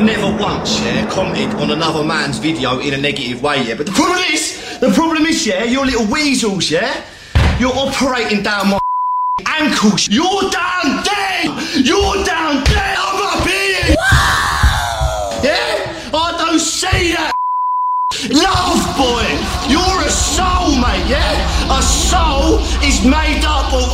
I've never once, yeah, commented on another man's video in a negative way, yeah. But the problem is, yeah, your little weasels, yeah, you're operating down my ankles. You're down there! You're down there! I'm up here! Yeah? I don't see that! Love, boy! You're a soul, mate, yeah? A soul is made up of